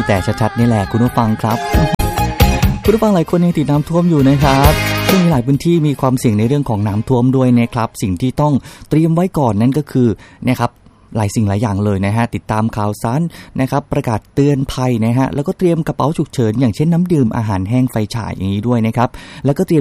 แต่ชัดๆนี่แหละคุณผู้ฟังครับ คุณผู้ฟังหลายคนยังติดน้ำท่วมอยู่นะครับซึ่งมีหลายพื้นที่มีความเสี่ยงในเรื่องของน้ำท่วมด้วยนะครับสิ่งที่ต้องเตรียมไว้ก่อนนั่นก็คือนะครับหลายสิ่งหลายอย่างเลยนะฮะติดตามข่าวสารนะครับประกาศเตือนภัยนะฮะแล้วก็เตรียมกระเป๋าฉุกเฉินอย่างเช่นน้ำดื่มอาหารแห้งไฟฉายอย่างนี้ด้วยนะครับแล้วก็เตรียม